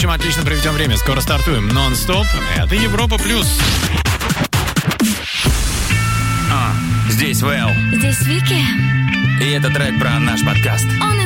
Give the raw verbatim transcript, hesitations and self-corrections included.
общем, отлично проведем время. Скоро стартуем. Нон-стоп. Это Европа плюс. А, здесь Вэл. Здесь Вики. И это трек про наш подкаст. Он